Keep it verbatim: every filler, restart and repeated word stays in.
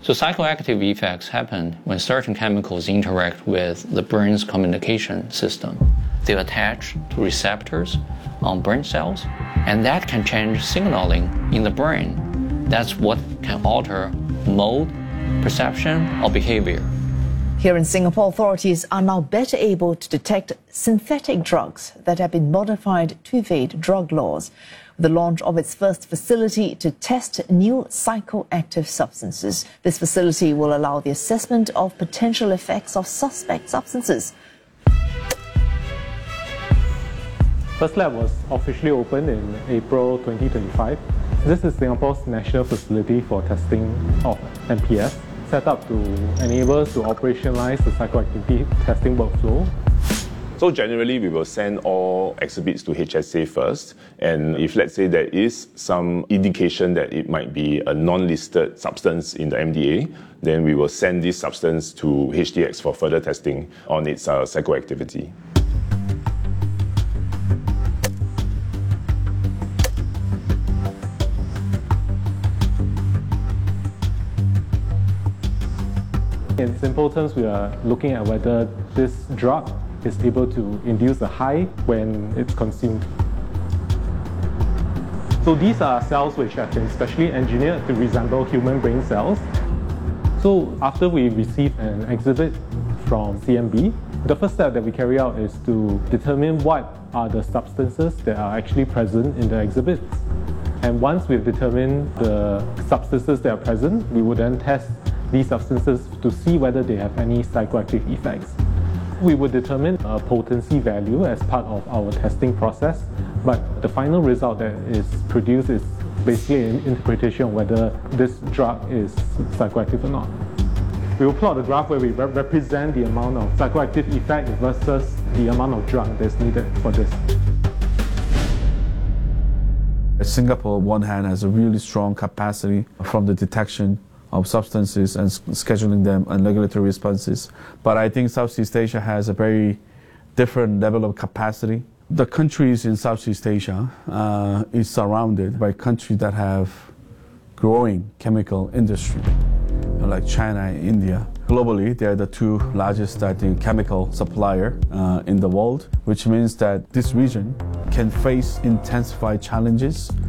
So psychoactive effects happen when certain chemicals interact with the brain's communication system. They attach to receptors on brain cells, and that can change signaling in the brain. That's what can alter mood, perception, or behavior. Here in Singapore, authorities are now better able to detect synthetic drugs that have been modified to evade drug laws. The launch of its first facility to test new psychoactive substances. This facility will allow the assessment of potential effects of suspect substances. First lab was officially opened in April twenty twenty-five. This is Singapore's national facility for testing of N P S, set up to enable us to operationalize the psychoactivity testing workflow. So generally, we will send all exhibits to H S A first, and if let's say there is some indication that it might be a non-listed substance in the M D A, then we will send this substance to H T X for further testing on its uh, psychoactivity. In simple terms, we are looking at whether this drug is able to induce a high when it's consumed. So these are cells which have been specially engineered to resemble human brain cells. So after we receive an exhibit from C M B, the first step that we carry out is to determine what are the substances that are actually present in the exhibits. And once we've determined the substances that are present, we would then test these substances to see whether they have any psychoactive effects. We would determine a potency value as part of our testing process, but the final result that is produced is basically an interpretation of whether this drug is psychoactive or not. We will plot a graph where we re represent the amount of psychoactive effect versus the amount of drug that's needed for this. Singapore, on one hand, has a really strong capacity from the detection of substances and scheduling them and regulatory responses. But I think Southeast Asia has a very different level of capacity. The countries in Southeast Asia uh, is surrounded by countries that have growing chemical industry, like China and India. Globally, they are the two largest, I think, chemical supplier uh, in the world, which means that this region can face intensified challenges